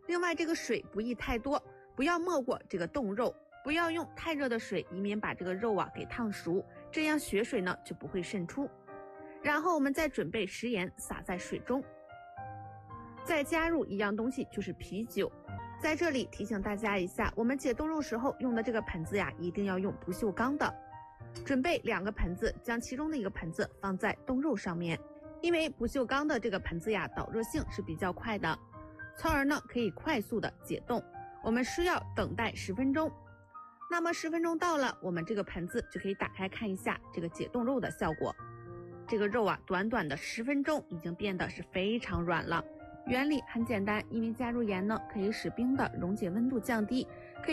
另外，这个水不宜太多，不要没过这个冻肉，不要用太热的水，以免把这个肉给烫熟，这样血水呢就不会渗出。然后我们再准备食盐撒在水中，再加入一样东西，就是啤酒。在这里提醒大家一下，我们解冻肉时候用的这个盆子一定要用不锈钢的。准备2个盆子，将其中的一个盆子放在冻肉上面，因为不锈钢的这个盆子导热性是比较快的，从而呢可以快速的解冻。我们需要等待10分钟。那么10分钟到了，我们这个盆子就可以打开看一下这个解冻肉的效果。这个肉短短的10分钟已经变得是非常软了。原理很简单，因为加入盐呢可以使冰的溶解温度降低，可以